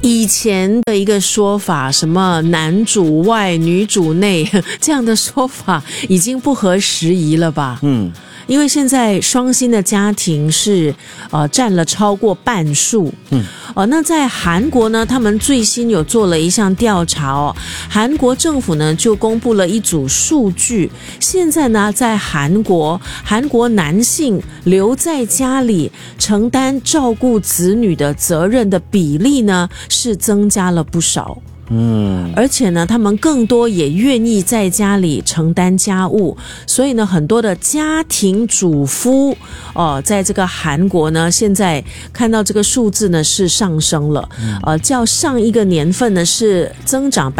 以前的一个说法，什么男主外女主内这样的说法已经不合时宜了吧？因为现在双薪的家庭是占了超过半数。那在韩国呢，他们最新有做了一项调查哦，韩国政府呢就公布了一组数据，现在呢在韩国男性留在家里承担照顾子女的责任的比例呢是增加了不少。而且呢，他们更多也愿意在家里承担家务，所以呢，很多的家庭主妇在这个韩国呢，现在看到这个数字呢是上升了，较上一个年份呢是增长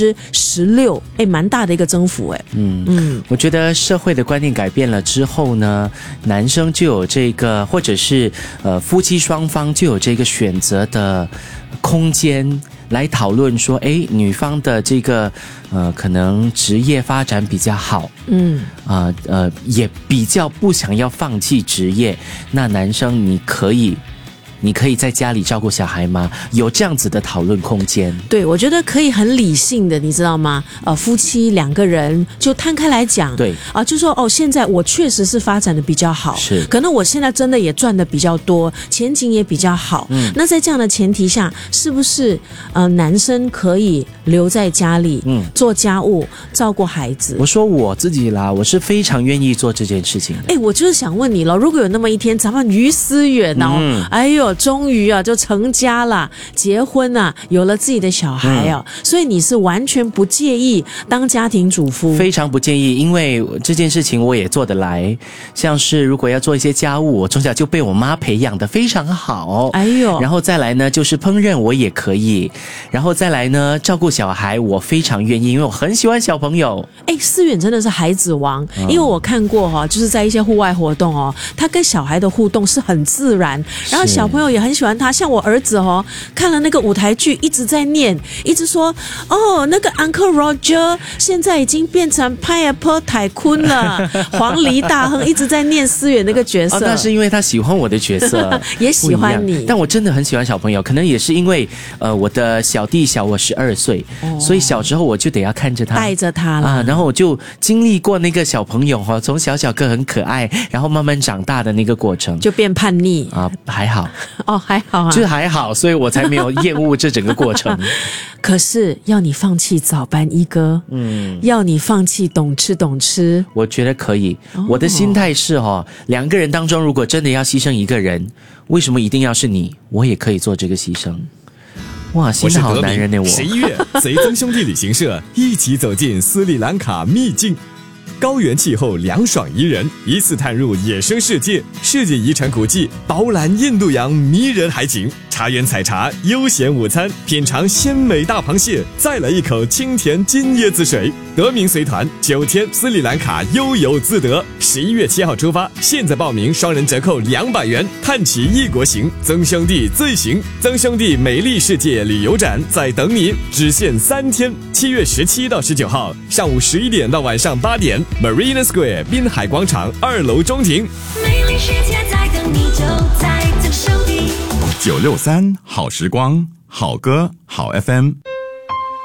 16%，蛮大的一个增幅我觉得社会的观念改变了之后呢，男生就有这个，或者是夫妻双方就有这个选择的空间。来讨论说，女方的这个可能职业发展比较好，也比较不想要放弃职业，那男生你可以在家里照顾小孩吗？有这样子的讨论空间。 对，我觉得可以很理性的，你知道吗？夫妻两个人就摊开来讲， 对就说现在我确实是发展的比较好， 是， 可能我现在真的也赚的比较多，前景也比较好。那在这样的前提下，是不是男生可以留在家里做家务，照顾孩子？ 我说我自己啦，我是非常愿意做这件事情的。 我就是想问你了，如果有那么一天，咱们于思远终于就成家了，结婚了，有了自己的小孩所以你是完全不介意当家庭主妇？ 非常不介意，因为这件事情我也做得来。像是如果要做一些家务，我从小就被我妈培养得非常好。然后再来呢，就是烹饪我也可以，然后再来呢，照顾小孩我非常愿意，因为我很喜欢小朋友。 思远真的是孩子王，因为我看过就是在一些户外活动他跟小孩的互动是很自然，然后小朋友也很喜欢他。像我儿子看了那个舞台剧，一直在念，一直说那个 Uncle Roger 现在已经变成 Pineapple Tycoon 了黄梨大亨，一直在念思远那个角色。 那是因为他喜欢我的角色也喜欢你。 但我真的很喜欢小朋友，可能也是因为我的小弟小我12岁，所以小时候我就得要看着他， 带着他了然后我就经历过那个小朋友从小个很可爱，然后慢慢长大的那个过程， 就变叛逆还好还好就是还好，所以我才没有厌恶这整个过程可是要你放弃早班一哥，要你放弃懂吃， 我觉得可以。我的心态是两个人当中如果真的要牺牲一个人，为什么一定要是你？我也可以做这个牺牲。哇，心好男人呢！我 11月随曾兄弟旅行社一起走进斯里兰卡秘境，高原气候凉爽宜人，一次探入野生世界，世界遗产古迹饱览印度洋迷人海景，茶园采茶，悠闲午餐，品尝鲜美大螃蟹，再来一口清甜金椰子水。德明随团9天斯里兰卡悠游自得，11月7号出发，现在报名双人折扣200元，探奇异国行，曾兄弟最行，曾兄弟美丽世界旅游展在等你，只限3天，7月17到19号，上午11点到晚上8点。Marina Square 滨海广场2楼中庭，美丽世界在等你，就在曾兄弟。963好时光，好歌好 FM。